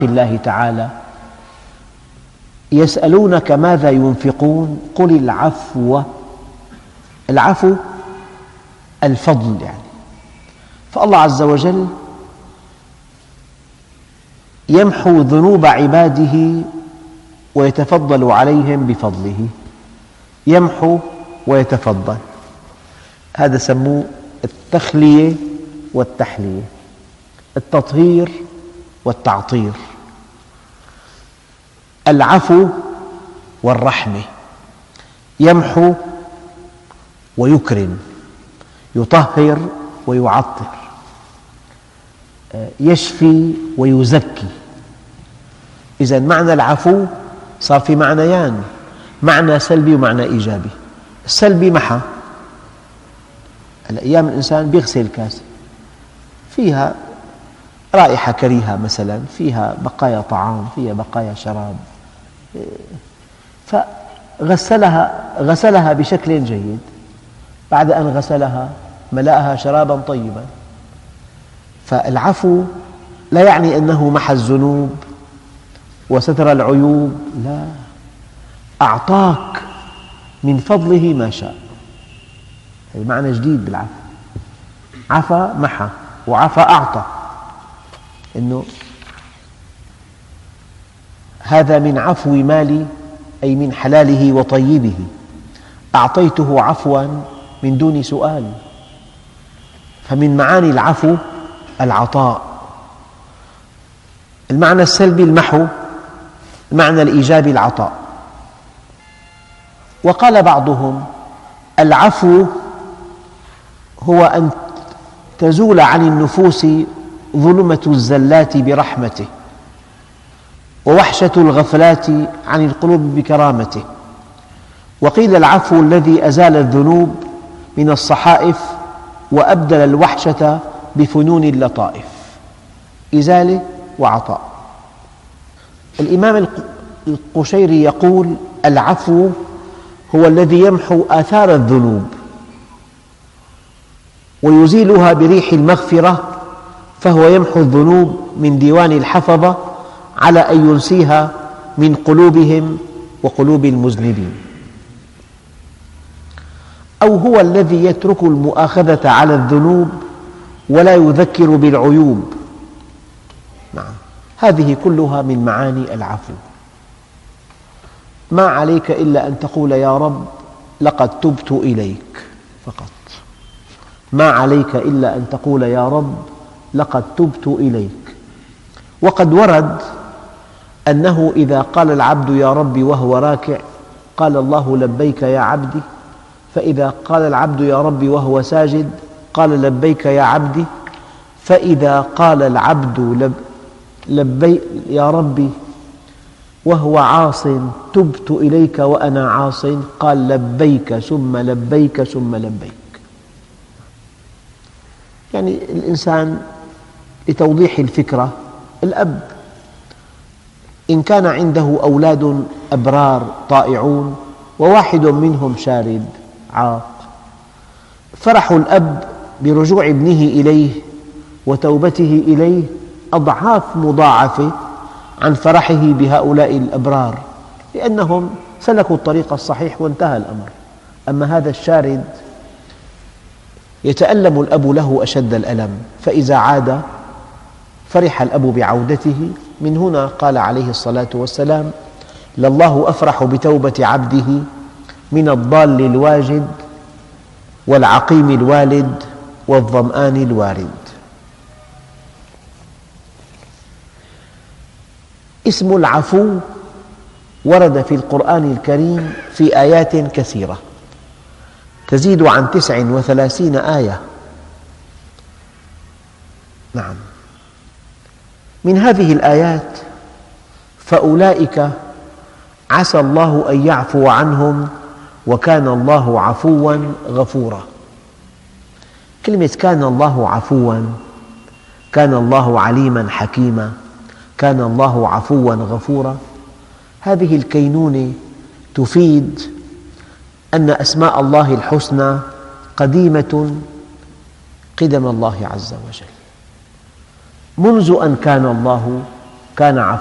الله تعالى: يسألونك ماذا ينفقون قل العفو. العفو الفضل فالله عز وجل يمحو ذنوب عباده ويتفضل عليهم بفضله. يمحو ويتفضل، هذا سموه التخلية والتحلية، التطهير والتعطير، العفو والرحمة. يمحو ويكرم، يطهر ويعطر، يشفي ويزكي. إذن معنى العفو صار في معنيان: معنى سلبي ومعنى إيجابي. السلبي محى، أيام الإنسان يغسل كاسة فيها رائحة كريهة مثلا، فيها بقايا طعام، فيها بقايا شراب، غسلها بشكل جيد. بعد أن غسلها ملأها شرابا طيبا. فالعفو لا يعني أنه محى الذنوب وستر العيوب، لا، أعطاك من فضله ما شاء. هذا معنى جديد بالعفو. عفا محى وعفا أعطى، إنه هذا من عفو مالي، أي من حلاله وطيبه، أعطيته عفوا من دون سؤال. فمن معاني العفو العطاء. المعنى السلبي المحو، المعنى الإيجابي العطاء. وقال بعضهم: العفو هو أن تزول عن النفوس ظلمة الزلات برحمته، ووحشة الغفلات عن القلوب بكرامته. وقيل العفو الذي أزال الذنوب من الصحائف وأبدل الوحشة بفنون اللطائف. إزالة وعطاء. الإمام القشيري يقول: العفو هو الذي يمحو آثار الذنوب ويزيلها بريح المغفرة، فهو يمحو الذنوب من ديوان الحفظة على أن ينسيها من قلوبهم وقلوب المذنبين. أو هو الذي يترك المؤاخذة على الذنوب ولا يذكر بالعيوب. نعم، هذه كلها من معاني العفو. ما عليك إلا أن تقول: يا رب لقد تبت إليك، فقط. ما عليك إلا أن تقول: يا رب لقد تبت إليك. وقد ورد أنه إذا قال العبد يا رب وهو راكع قال الله: لبيك يا عبدي. فإذا قال العبد يا رب وهو ساجد قال: لبيك يا عبدي. فإذا قال العبد لبيك يا ربي وهو عاص تبت إليك وأنا عاص قال: لبيك ثم لبيك ثم لبيك. يعني الإنسان، لتوضيح الفكرة، الأب إن كان عنده أولاد أبرار طائعون وواحد منهم شارد عاق، فرح الأب برجوع ابنه إليه وتوبته إليه أضعاف مضاعفة عن فرحه بهؤلاء الأبرار، لأنهم سلكوا الطريق الصحيح وانتهى الأمر. أما هذا الشارد يتألم الأب له أشد الألم، فإذا عاد فرح الأب بعودته. من هنا قال عليه الصلاة والسلام: لله أفرح بتوبة عبده من الضال الواجد والعقيم الوالد والظمآن الوارد. اسم العفو ورد في القرآن الكريم في آيات كثيرة تزيد عن 39 آية. نعم، من هذه الآيات: فأولئك عسى الله أن يعفو عنهم وكان الله عفوا غفورا. كلمة كان الله عفوا، كان الله عليما حكيما، كان الله عفوا غفورا، هذه الكينونة تفيد أن أسماء الله الحسنى قديمة قدم الله عز وجل. منذ أن كان الله كان